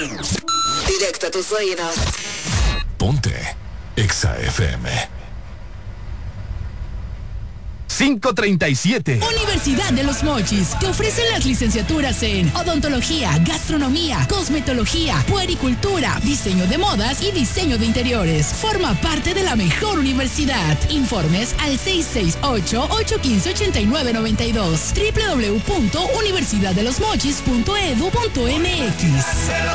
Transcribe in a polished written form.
Directo a tus oídos. Ponte Exa FM. 5:37. Universidad de Los Mochis te ofrecen las licenciaturas en odontología, gastronomía, cosmetología, puericultura, diseño de modas y diseño de interiores. Forma parte de la mejor universidad. Informes al 668-815-8992. www.universidaddelosmochis.edu.mx.